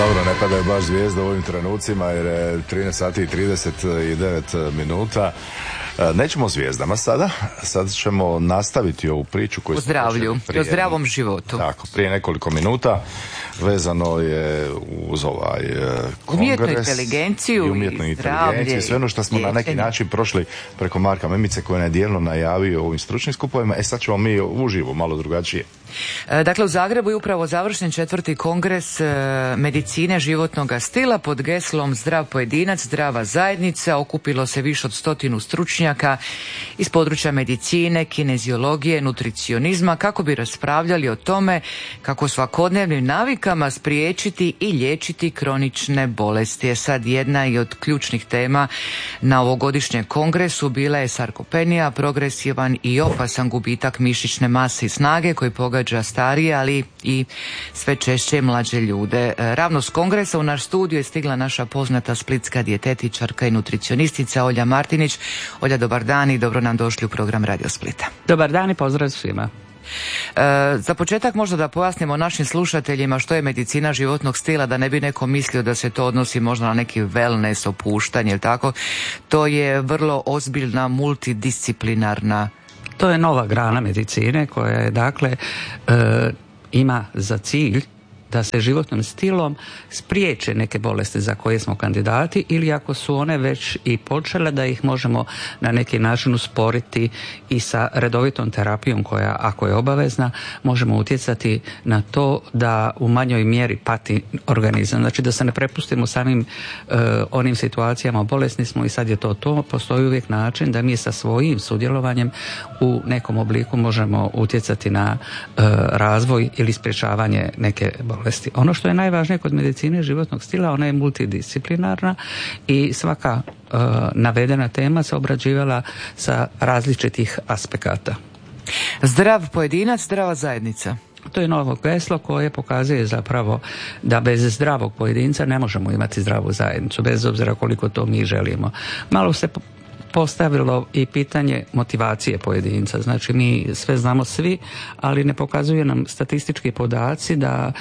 Dobro, ne padaju baš zvijezde u ovim trenucima jer je 13 sati i 39 minuta. Nećemo o zvijezdama sada. Sad ćemo nastaviti ovu priču koju o zdravlju, o zdravom životu. Tako, prije nekoliko minuta. Vezano je uz ovaj kongres. Umjetnu inteligenciju i zdravlje. Sve ono što smo na neki način prošli preko Marka Mimice koji je dijelno najavio u ovim stručnim skupovima. Sad ćemo mi uživo, malo drugačije. Dakle, u Zagrebu je upravo završen 4. kongres medicine životnog stila pod geslom Zdrav pojedinac, zdrava zajednica. Okupilo se više od 100 stručnjaka iz područja medicine, kineziologije, nutricionizma kako bi raspravljali o tome kako svakodnevnim navikama spriječiti i liječiti kronične bolesti. Je sad jedna i od ključnih tema na ovogodišnjem kongresu bila je sarkopenija, progresivan i opasan gubitak mišićne mase i snage koji pogađa starije, ali i sve češće mlađe ljude. Ravno s kongresa u naš studiju je stigla naša poznata splitska dijetetičarka i nutricionistica Olja Martinić. Olja, dobar dan i dobro nam došli u program Radio Splita. Dobar dan i pozdrav svima. Za početak možda da pojasnimo našim slušateljima što je medicina životnog stila, da ne bi neko mislio da se to odnosi možda na neki wellness, opuštanje, tako. To je vrlo ozbiljna multidisciplinarna. To je nova grana medicine koja je dakle ima za cilj da se životnim stilom spriječe neke bolesti za koje smo kandidati ili ako su one već i počele da ih možemo na neki način usporiti i sa redovitom terapijom koja ako je obavezna možemo utjecati na to da u manjoj mjeri pati organizam. Znači da se ne prepustimo samim onim situacijama bolesni smo i sad je to. Postoji uvijek način da mi sa svojim sudjelovanjem u nekom obliku možemo utjecati na razvoj ili sprječavanje neke bolesti. Ono što je najvažnije kod medicine životnog stila, ona je multidisciplinarna i svaka navedena tema se obrađivala sa različitih aspekata. Zdrav pojedinac, zdrava zajednica. To je novo geslo koje pokazuje zapravo da bez zdravog pojedinca ne možemo imati zdravu zajednicu, bez obzira koliko to mi želimo. Malo se postavilo i pitanje motivacije pojedinca. Znači mi sve znamo svi, ali ne pokazuju nam statistički podaci da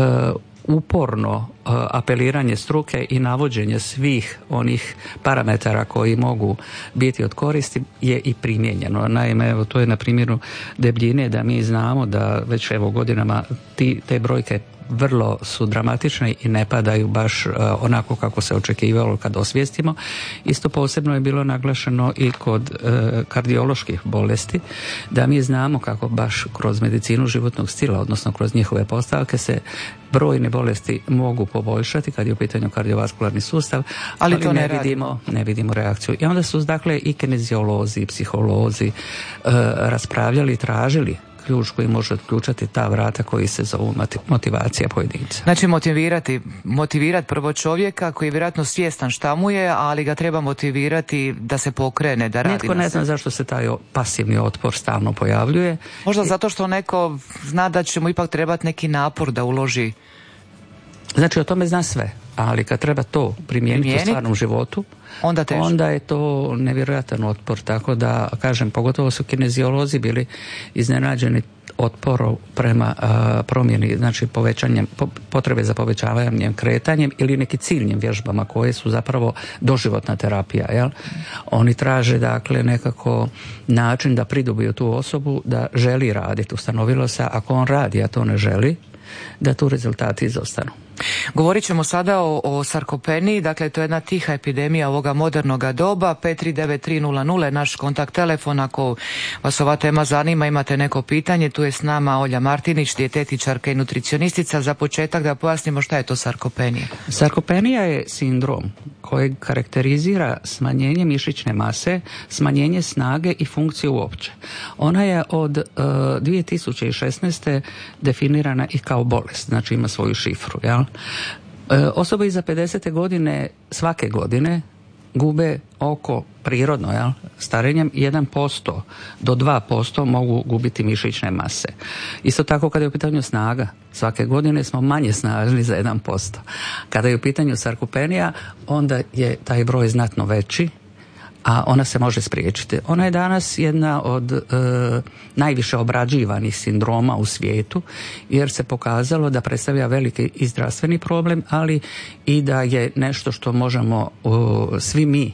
uporno apeliranje struke i navođenje svih onih parametara koji mogu biti od koristi je i primijenjeno. Naime, evo, to je na primjeru debljine da mi znamo da već evo godinama te brojke vrlo su dramatične i ne padaju baš onako kako se očekivalo kad osvijestimo. Isto posebno je bilo naglašeno i kod kardioloških bolesti, da mi znamo kako baš kroz medicinu životnog stila, odnosno kroz njihove postavke se brojne bolesti mogu poboljšati kad je u pitanju kardiovaskularni sustav, ali to ne vidimo reakciju. I onda su dakle i kineziolozi, i psiholozi raspravljali i tražili ključ koji može otključati ta vrata koji se zovu motivacija pojedinca. Znači motivirati prvo čovjeka koji je vjerojatno svjestan šta mu je, ali ga treba motivirati da se pokrene, da radi. Netko ne zna zašto se taj pasivni otpor stalno pojavljuje. Možda zato što neko zna da će mu ipak trebati neki napor da uloži. Znači o tome zna sve, ali kad treba to primijeniti u stvarnom životu, onda je to nevjerojatan otpor. Tako da, kažem, pogotovo su kineziolozi bili iznenađeni otporom prema promjeni, znači povećanjem potrebe za povećavanjem kretanjem ili neki ciljnim vježbama koje su zapravo doživotna terapija. Jel? Oni traže dakle nekako način da pridobiju tu osobu da želi raditi. Ustanovilo se ako on radi, a to ne želi, da tu rezultati izostanu. Govorit ćemo sada o sarkopeniji, dakle to je jedna tiha epidemija ovoga modernoga doba. 5393000 je naš kontakt telefon, ako vas ova tema zanima, imate neko pitanje, tu je s nama Olja Martinić, dijetetičarka i nutricionistica. Za početak da pojasnimo šta je to sarkopenija. Sarkopenija je sindrom kojeg karakterizira smanjenje mišićne mase, smanjenje snage i funkcije uopće. Ona je od 2016. definirana i kao bolest, znači ima svoju šifru, jel? Osobe iza 50. godine svake godine gube oko prirodno, jel, starenjem 1% do 2% mogu gubiti mišićne mase. Isto tako kada je u pitanju snaga, svake godine smo manje snažni za 1%. Kada je u pitanju sarkopenija, onda je taj broj znatno veći a ona se može spriječiti. Ona je danas jedna od najviše obrađivanih sindroma u svijetu, jer se pokazalo da predstavlja veliki i zdravstveni problem, ali i da je nešto što možemo svi mi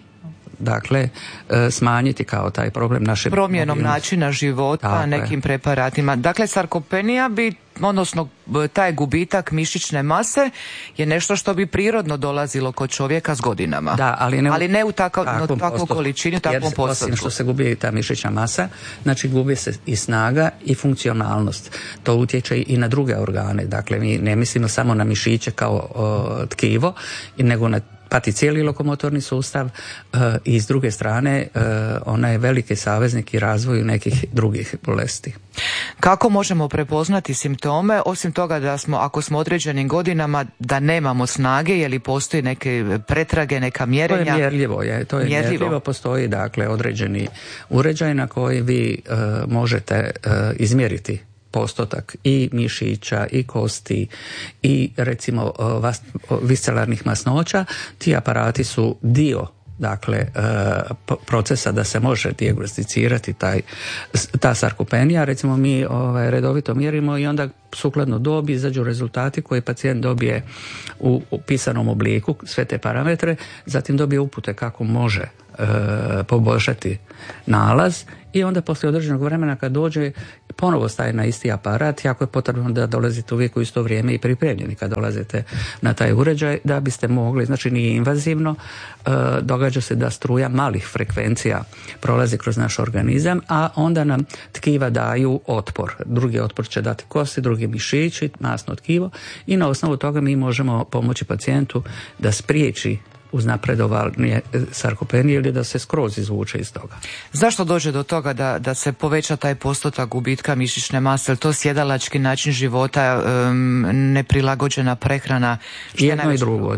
smanjiti kao taj problem naše promjenom načina života, nekim preparatima. Dakle, sarkopenija bi, odnosno taj gubitak mišićne mase je nešto što bi prirodno dolazilo kod čovjeka s godinama. Da, ali ne u takvu količini, u takvom postotku. Osim što se gubi ta mišićna masa, znači gubi se i snaga i funkcionalnost. To utječe i na druge organe. Dakle, mi ne mislimo samo na mišiće kao tkivo, nego na pati cijeli lokomotorni sustav i s druge strane ona je veliki saveznik i razvoju nekih drugih bolesti. Kako možemo prepoznati simptome, osim toga da smo, ako smo određenim godinama, da nemamo snage, je li postoji neke pretrage, neka mjerenja? To je mjerljivo. Postoji dakle određeni uređaj na koji vi možete izmjeriti postotak i mišića i kosti i recimo viscelarnih masnoća. Ti aparati su dio procesa da se može dijagnosticirati ta sarkopenija. Recimo mi redovito mjerimo i onda sukladno dobi izađu rezultati koje pacijent dobije u pisanom obliku, sve te parametre, zatim dobije upute kako može poboljšati nalaz i onda poslije određenog vremena kad dođe ponovo staje na isti aparat. Jako je potrebno da dolazite uvijek u isto vrijeme i pripremljeni kad dolazite na taj uređaj da biste mogli, znači nije invazivno, događa se da struja malih frekvencija prolazi kroz naš organizam, a onda nam tkiva daju otpor. Drugi otpor će dati kosti, drugi mišići, masno tkivo i na osnovu toga mi možemo pomoći pacijentu da spriječi uznapredovanje sarkopenije ili da se skroz izvuče iz toga. Zašto dođe do toga da se poveća taj postotak gubitka mišićne mase? Je to sjedalački način života, neprilagođena prehrana? Jedno i drugo.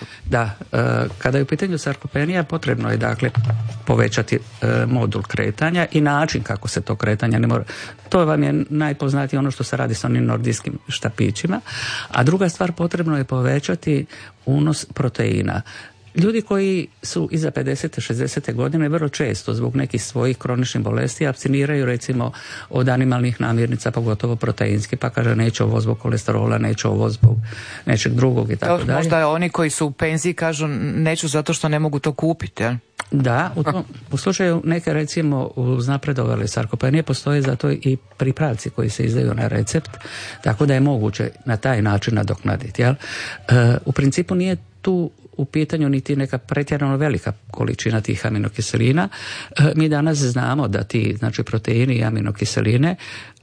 Kada je u pitanju sarkopenija potrebno je povećati modul kretanja i način kako se to kretanje ne mora. To vam je najpoznatije ono što se radi s onim nordijskim štapićima. A druga stvar, potrebno je povećati unos proteina. Ljudi koji su iza 50. 60. godine vrlo često zbog nekih svojih kroničnih bolesti apstiniraju recimo od animalnih namirnica, pogotovo proteinski, pa kaže neće ovo zbog kolesterola, neće ovo zbog nečeg drugog i tako dalje. Možda oni koji su u penziji kažu neću zato što ne mogu to kupiti, jel? Da, u slučaju neke recimo uznapredovale sarkopenije postoje zato i pripravci koji se izdaju na recept, tako da je moguće na taj način nadoknaditi. Jel? U principu nije tu u pitanju niti neka pretjerano velika količina tih aminokiselina. Mi danas znamo da ti, znači proteini i aminokiseline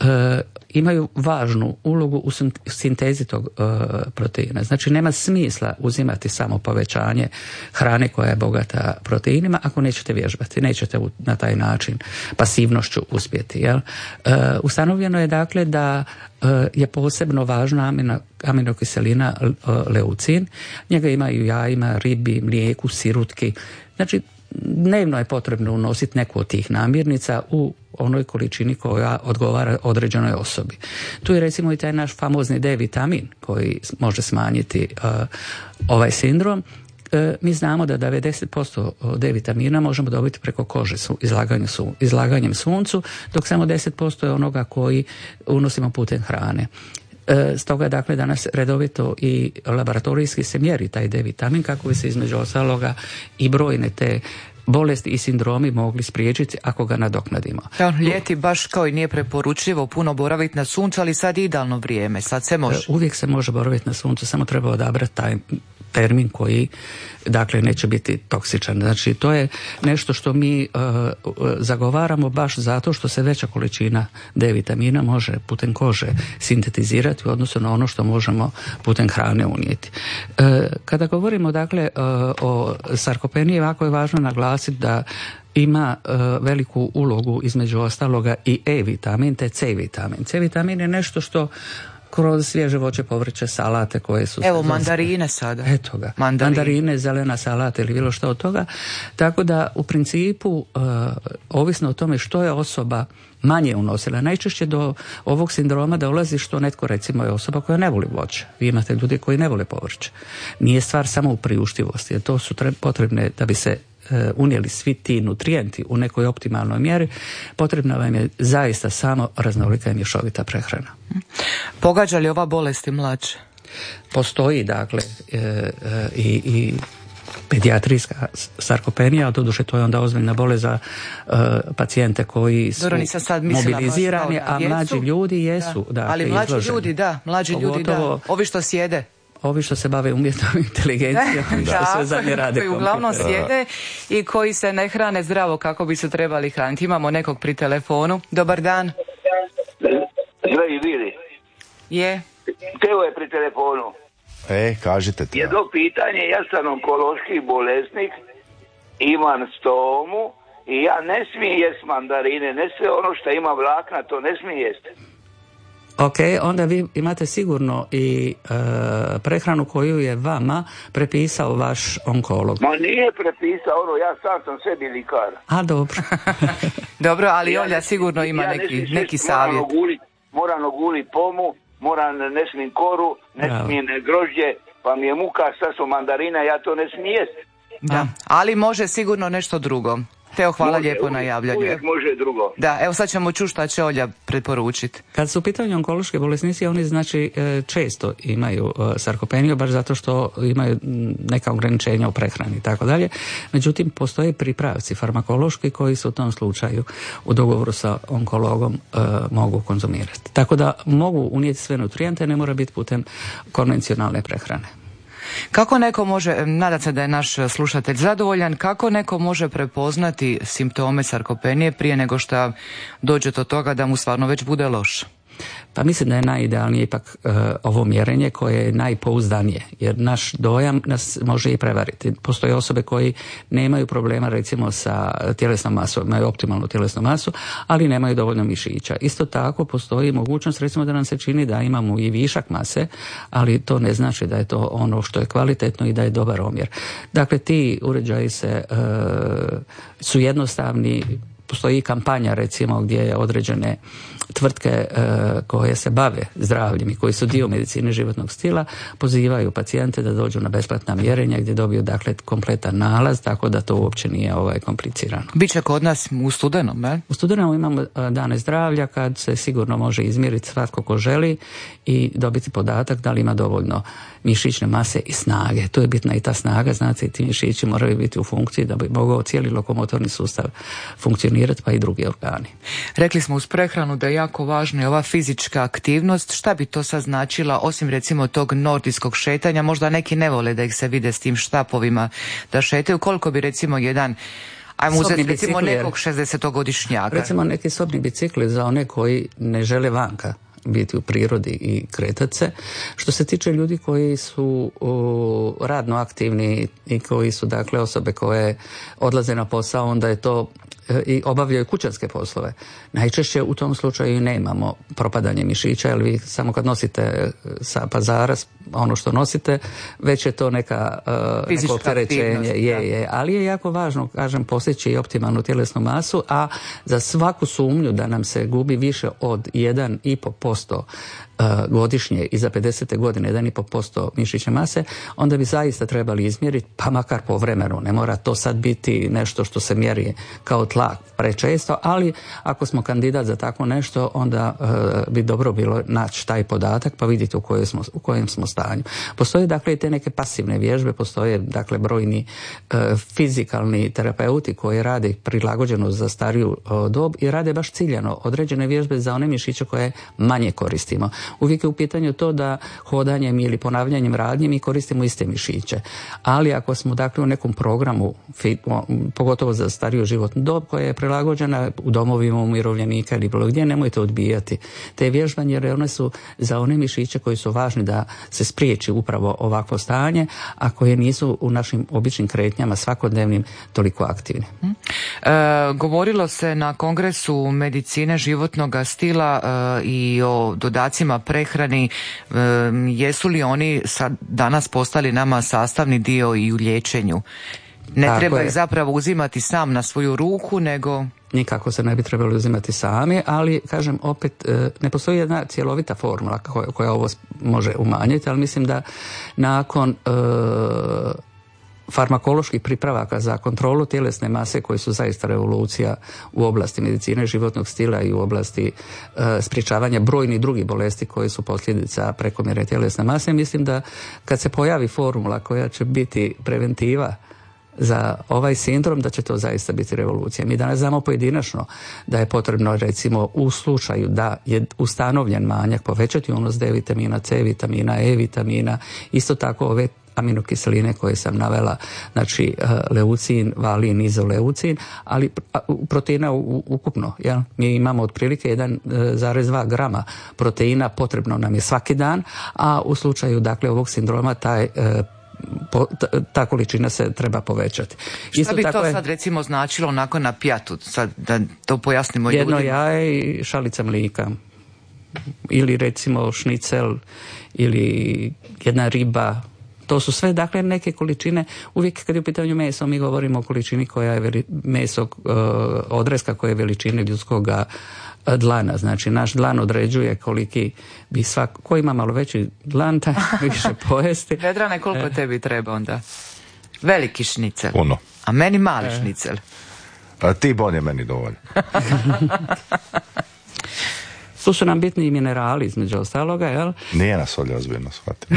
imaju važnu ulogu u sintezi tog proteina. Znači nema smisla uzimati samo povećanje hrane koja je bogata proteinima ako nećete vježbati, nećete na taj način pasivnošću uspjeti. Jel? Ustanovljeno je dakle da je posebno važna aminokiselina leucin. Njega ima i u jajima, ribi, mlijeku, sirutki. Znači dnevno je potrebno unositi neku od tih namirnica u onoj količini koja odgovara određenoj osobi. Tu je recimo i taj naš famozni D vitamin koji može smanjiti ovaj sindrom. Mi znamo da 90% D vitamina možemo dobiti preko kože izlaganjem suncu, dok samo 10% je onoga koji unosimo putem hrane. Stoga dakle danas redovito i laboratorijski se mjeri taj D vitamin kako bi se između ostaloga i brojne te bolesti i sindromi mogli spriječiti ako ga nadoknadimo. Ljeti baš kao i nije preporučljivo puno boraviti na suncu, ali sad je idealno vrijeme, sad se može. Uvijek se može boraviti na suncu, samo treba odabrati taj termin koji dakle neće biti toksičan. Znači to je nešto što mi zagovaramo baš zato što se veća količina D vitamina može putem kože sintetizirati u odnosu na ono što možemo putem hrane unijeti. Kada govorimo dakle o sarkopeniji, jako je važno naglasiti da ima veliku ulogu između ostaloga i E vitamin te C vitamin. C vitamin je nešto što kroz svježe voće, povrće, salate koje su... Evo, mandarine sada. Eto ga. Mandarine, zelena salata ili bilo što od toga. Tako da, u principu, ovisno o tome što je osoba manje unosila. Najčešće do ovog sindroma dolazi što netko recimo je osoba koja ne voli voće. Vi imate ljudi koji ne vole povrće. Nije stvar samo u priuštivosti, jer to su potrebne da bi se unijeli svi ti nutrijenti u nekoj optimalnoj mjeri, potrebna vam je zaista samo raznolika i mješovita prehrana. Pogađa li ova bolest i mlađe? Postoji dakle i pedijatrijska sarkopenija, doduše to je onda ozbiljna bolest za pacijente koji su mobilizirani, a mlađi ljudi jesu. Da. Dakle, ali mlađi ljudi, ovi što sjede. Ovi što se bave umjetnom inteligencijom i što sve zadnje rade. Koji uglavnom sjede i koji se ne hrane zdravo kako bi se trebali hraniti. Imamo nekog pri telefonu. Dobar dan. Zdravi bili. Je. Teo je pri telefonu. Kažite to. Jedno pitanje, ja sam onkološki bolesnik, imam stomu i ja ne smijem jest mandarine, ne sve ono što ima vlakna, to ne smijem jest. Ok, onda vi imate sigurno i prehranu koju je vama prepisao vaš onkolog. Ma nije prepisao ono, ja sam sebi likar. A dobro. Dobro, ali Olja sigurno ima neki savjet. Moram oguliti pomu, ne smijem koru, ne smijem grožđe, pa mi je muka, sad su mandarina, ja to ne smijem. Da, ali može sigurno nešto drugo. Teo, hvala lijepo na javljanju. Uvijek može drugo. Da, evo sad ćemo čuti šta će Olja preporučiti. Kad su u pitanju onkološke bolesnici, oni znači često imaju sarkopeniju, baš zato što imaju neka ograničenja u prehrani i tako dalje. Međutim, postoje pripravci farmakološki koji se u tom slučaju u dogovoru sa onkologom mogu konzumirati. Tako da mogu unijeti sve nutrijente, ne mora biti putem konvencionalne prehrane. Kako neko može, nadam se da je naš slušatelj zadovoljan, kako neko može prepoznati simptome sarkopenije prije nego što dođe do toga da mu stvarno već bude loše? Pa mislim da je najidealnije ipak ovo mjerenje koje je najpouzdanije, jer naš dojam nas može i prevariti. Postoje osobe koji nemaju problema recimo sa tjelesnom masom, imaju optimalnu tjelesnu masu, ali nemaju dovoljno mišića. Isto tako postoji mogućnost recimo da nam se čini da imamo i višak mase, ali to ne znači da je to ono što je kvalitetno i da je dobar omjer. Dakle, ti uređaji su jednostavni. Postoji i kampanja recimo gdje je određene tvrtke koje se bave zdravljem i koji su dio medicine životnog stila pozivaju pacijente da dođu na besplatna mjerenja gdje dobiju dakle kompletan nalaz, tako da to uopće nije komplicirano. Biće kod nas u studenom, ne? U studenom imamo dane zdravlja kad se sigurno može izmjeriti svatko ko želi i dobiti podatak da li ima dovoljno mišićne mase i snage. To je bitna i ta snaga, znate, i ti mišići moraju biti u funkciji da bi mogao cijeli lokomotorni sustav funkcionirati, pa i drugi organi. Rekli smo uz prehranu da je jako važna i ova fizička aktivnost. Šta bi to sad značila, osim recimo tog nordijskog šetanja? Možda neki ne vole da ih se vide s tim štapovima da šetaju. Koliko bi recimo jedan, ajmo uzeti recimo nekog 60-godišnjaka? Recimo neki sobni bicikli za one koji ne žele vanka biti u prirodi i kretati se. Što se tiče ljudi koji su radno aktivni i koji su dakle osobe koje odlaze na posao, onda je to i obavljaju kućanske poslove. Najčešće u tom slučaju nemamo propadanje mišića, jer vi samo kad nosite sa pazara ono što nosite, već je to neko opterećenje. Ali je jako važno, kažem, postići i optimalnu tjelesnu masu, a za svaku sumnju da nam se gubi više od 1,5% godišnje i za 50. godine 1,5% mišićne mase, onda bi zaista trebali izmjeriti, pa makar povremeno. Ne mora to sad biti nešto što se mjeri kao tlak prečesto, ali ako smo kandidat za tako nešto, onda bi dobro bilo naći taj podatak pa vidjeti u kojem smo stanju. Postoje dakle i te neke pasivne vježbe, postoje dakle brojni fizikalni terapeuti koji rade prilagođeno za stariju dob i rade baš ciljano određene vježbe za one mišiće koje manje koristimo. Uvijek je u pitanju to da hodanjem ili ponavljanjem radnje mi koristimo iste mišiće. Ali ako smo dakle u nekom programu, pogotovo za stariju životnu dob koja je prilagođena u domovima umirovljenika ili bilo gdje, nemojte odbijati te vježbanje jer one su za one mišiće koji su važni da se spriječi upravo ovakvo stanje, a koje nisu u našim običnim kretnjama svakodnevnim toliko aktivne. Govorilo se na Kongresu medicine životnog stila i o dodacima prehrani. Jesu li oni sad danas postali nama sastavni dio i u liječenju? Ne treba ih zapravo uzimati sam na svoju ruku, nego... Nikako se ne bi trebali uzimati sami, ali kažem opet ne postoji jedna cjelovita formula koja ovo može umanjiti, ali mislim da nakon farmakoloških pripravaka za kontrolu tjelesne mase koji su zaista revolucija u oblasti medicine životnog stila i u oblasti sprječavanja brojnih drugih bolesti koje su posljedica prekomjerne tjelesne mase. Mislim da kad se pojavi formula koja će biti preventiva za ovaj sindrom, da će to zaista biti revolucija. Mi danas znamo pojedinačno da je potrebno, recimo, u slučaju da je ustanovljen manjak, povećati unos D vitamina, C vitamina, E vitamina, isto tako ove aminokiseline koje sam navela, znači leucin, valin, izoleucin, ali proteina ukupno. Jel? Mi imamo otprilike 1,2 grama proteina potrebno nam je svaki dan, a u slučaju dakle ovog sindroma ta količina se treba povećati. Šta bi to sad recimo značilo onako na pjatu, sad da to pojasnimo ljudima? Jedno jaje i šalica mlijeka. Ili recimo šnicel, ili jedna riba. To su sve dakle neke količine. Uvijek kad je u pitanju meso mi govorimo o količini koja je meso odreska koje je veličine ljudskog dlana. Znači naš dlan određuje koliki bi ko ima malo veći dlan taj više pojesti. Vedrane, koliko tebi treba onda? Veliki šnicel. Puno. A meni mali šnicel. T-bone je meni dovoljno. Tu su nam bitni i minerali između ostaloga, jel? Nije nas ovdje ozbiljno shvatiti.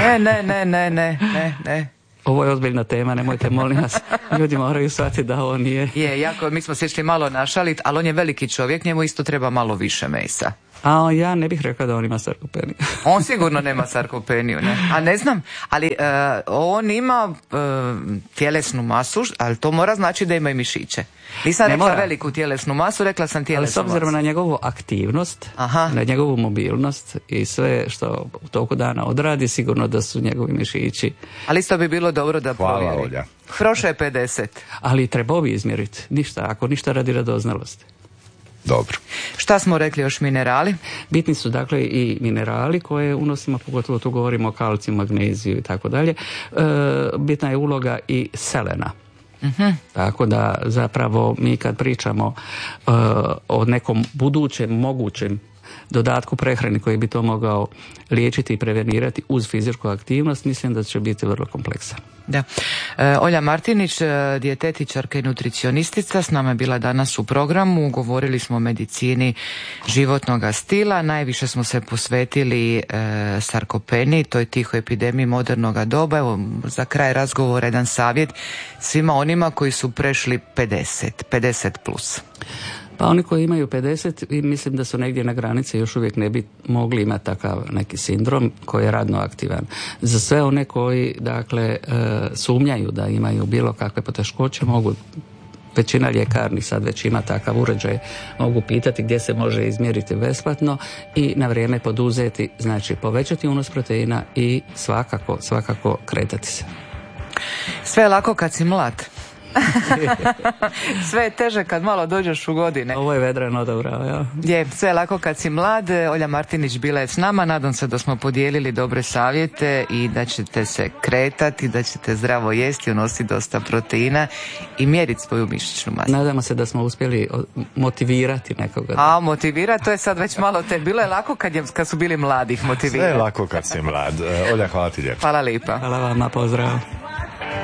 Ne. Ovo je ozbiljna tema, nemojte, molim vas. Ljudi moraju shvatiti da ovo nije... mi smo se išli malo našalit, ali on je veliki čovjek, njemu isto treba malo više mesa. A ja ne bih rekao da on ima sarkopeniju. On sigurno nema sarkopeniju, ne? A ne znam, ali on ima tjelesnu masu, ali to mora znači da ima i mišiće. Nisam rekla veliku tjelesnu masu, rekla sam tjelesnu masu. Ali s obzirom na njegovu aktivnost, na njegovu mobilnost i sve što u toku dana odradi, sigurno da su njegovi mišići. Ali isto bi bilo dobro da provjeri. Hvala, Olja. Prošao je 50. Ali trebao bi izmjeriti. Ništa, ako ništa radi radoznalosti. Dobro. Šta smo rekli još minerali? Bitni su dakle i minerali koje unosimo, pogotovo tu govorimo o kalciju, magneziju i tako dalje. Bitna je uloga i selena. Uh-huh. Tako da zapravo mi kad pričamo o nekom budućem mogućem dodatku prehrani koji bi to mogao liječiti i prevenirati uz fizičku aktivnost, mislim da će biti vrlo kompleksan. Da. Olja Martinić, dijetetičarka i nutricionistica, s nama je bila danas u programu. Govorili smo o medicini životnog stila. Najviše smo se posvetili sarkopeniji, toj tihoj epidemiji modernog doba. Evo, za kraj razgovora jedan savjet svima onima koji su prešli 50 plus. Pa oni koji imaju 50 i mislim da su negdje na granici još uvijek ne bi mogli imati takav neki sindrom koji je radno aktivan. Za sve one koji dakle sumnjaju da imaju bilo kakve poteškoće mogu, većina ljekarni sad već ima takav uređaj, mogu pitati gdje se može izmjeriti besplatno i na vrijeme poduzeti, znači povećati unos proteina i svakako kretati se. Sve je lako kad si mlad. Sve je teže kad malo dođeš u godine. Ovo je Vedrano odabrao, ja. Je, sve je lako kad si mlad. Olja Martinić bila je s nama. Nadam se da smo podijelili dobre savjete i da ćete se kretati, da ćete zdravo jesti, unositi dosta proteina i mjeriti svoju mišićnu masu. Nadamo se da smo uspjeli motivirati nekoga. A motivirati, to je sad već malo bilo je lako kad su bili mladi motivirati. Sve je lako kad si mlad. Olja, hvala ti lijepo. Hvala lijepa. Hvala vama, pozdrav.